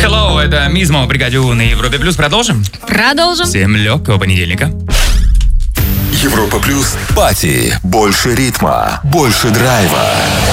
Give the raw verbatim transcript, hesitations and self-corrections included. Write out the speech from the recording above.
Hello, это Мизмо, Бригадю на Европе Плюс. Продолжим? Продолжим. Всем легкого понедельника. Европа Плюс. Пати. Больше ритма. Больше драйва.